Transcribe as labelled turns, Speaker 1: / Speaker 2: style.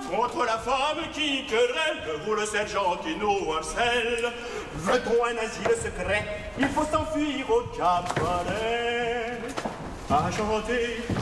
Speaker 1: contre la femme qui querelle. Vous le sergent qui nous harcèle. Veut-on un asile secret? Il faut s'enfuir au cabaret. À chanter